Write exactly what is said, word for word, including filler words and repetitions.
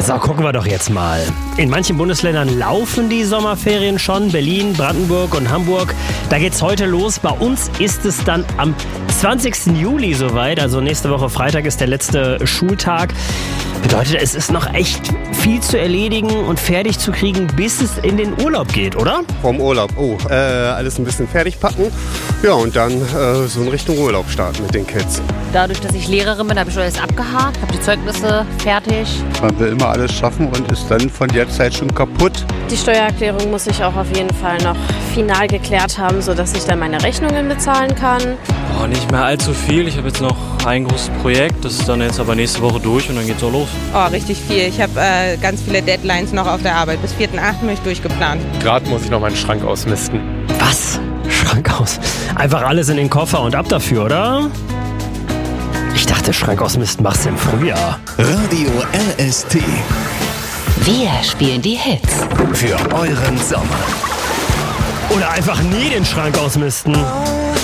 So, gucken wir doch jetzt mal. In manchen Bundesländern laufen die Sommerferien schon. Berlin, Brandenburg und Hamburg. Da geht's heute los. Bei uns ist es dann am zwanzigsten Juli soweit. Also nächste Woche Freitag ist der letzte Schultag. Bedeutet, es ist noch echt viel zu erledigen und fertig zu kriegen, bis es in den Urlaub geht, oder? Vom Urlaub, oh, äh, alles ein bisschen fertig packen. Ja, und dann äh, so in Richtung Urlaub starten mit den Kids. Dadurch, dass ich Lehrerin bin, habe ich schon alles abgehakt, habe die Zeugnisse fertig. Man will immer alles schaffen und ist dann von der Zeit schon kaputt. Die Steuererklärung muss ich auch auf jeden Fall noch final geklärt haben, sodass ich dann meine Rechnungen bezahlen kann. Oh, nicht mehr allzu viel. Ich habe jetzt noch ein großes Projekt. Das ist dann jetzt aber nächste Woche durch und dann geht's auch los. Oh, richtig viel. Ich habe äh, ganz viele Deadlines noch auf der Arbeit. Bis vierten achten bin ich durchgeplant. Gerade muss ich noch meinen Schrank ausmisten. Was? Schrank aus? Einfach alles in den Koffer und ab dafür, oder? Ich dachte, Schrank ausmisten machst du im Frühjahr. Radio L S T. Wir spielen die Hits. Für euren Sommer. Oder einfach nie den Schrank ausmisten.